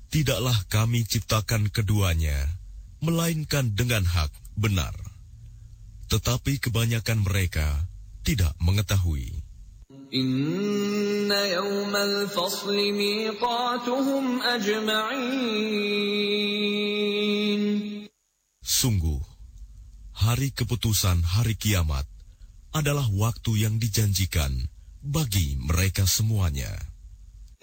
Tidaklah kami ciptakan keduanya, melainkan dengan hak benar. Tetapi kebanyakan mereka tidak mengetahui. Inna yawmal fasli miqatuhum ajma'in. Sungguh, hari keputusan hari kiamat adalah waktu yang dijanjikan bagi mereka semuanya.